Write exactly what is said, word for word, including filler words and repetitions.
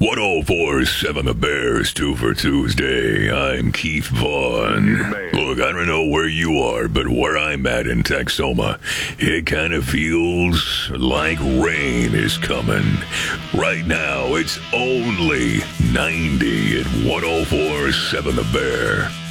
ten47 The Bears, two for Tuesday. I'm Keith Vaughn. Look, I don't know where you are, but where I'm at in Texoma, it kind of feels like rain is coming. Right now, it's only ninety at ten forty-seven The Bear.